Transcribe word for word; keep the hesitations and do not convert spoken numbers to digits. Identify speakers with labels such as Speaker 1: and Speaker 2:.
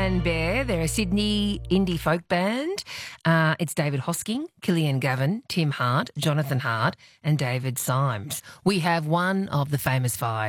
Speaker 1: and Bear. They're a Sydney indie folk band. Uh, it's David Hosking, Killian Gavin, Tim Hart, Jonathan Hart and David Symes. We have one of the famous five.